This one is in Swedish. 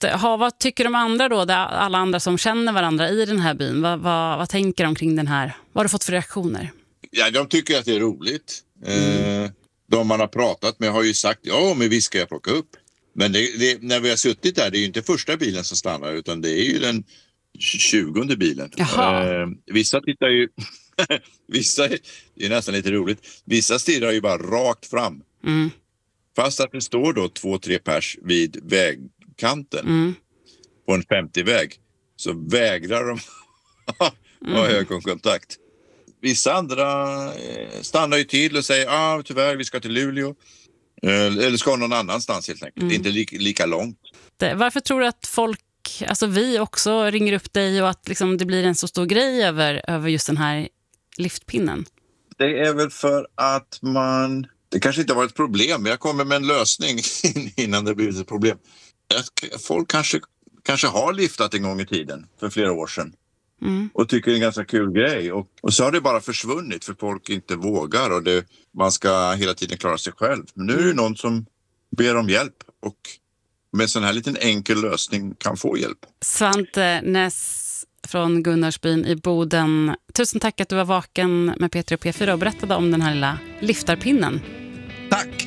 Vad tycker de andra då, alla andra som känner varandra i den här byn? Vad tänker de kring den här? Vad har du fått för reaktioner? Ja, de tycker att det är roligt. De man har pratat med har ju sagt, ja men vi ska jag plocka upp. Men när vi har suttit där, det är ju inte första bilen som stannar utan det är ju den 20:e bilen. Vissa tittar ju, det är nästan lite roligt, vissa stirrar ju bara rakt fram. Fast att det står då 2-3 pers vid vägkanten på en 50-väg så vägrar de ha ögonkontakt. Vissa andra stannar ju till och säger tyvärr vi ska till Luleå. Eller ska någon annanstans helt enkelt. Det är inte lika långt. Varför tror du att folk, alltså vi också, ringer upp dig och att liksom det blir en så stor grej över just den här liftpinnen? Det är väl för att det kanske inte har varit ett problem, men jag kommer med en lösning innan det blir ett problem. Folk kanske har liftat en gång i tiden, för flera år sedan. Och tycker det är en ganska kul grej. Och så har det bara försvunnit för folk inte vågar och man ska hela tiden klara sig själv. Men nu är det någon som ber om hjälp och med en sån här liten enkel lösning kan få hjälp. Svante Näs från Gunnarsbyn i Boden. Tusen tack att du var vaken med P3 och P4 och berättade om den här lilla liftarpinnen. Tack!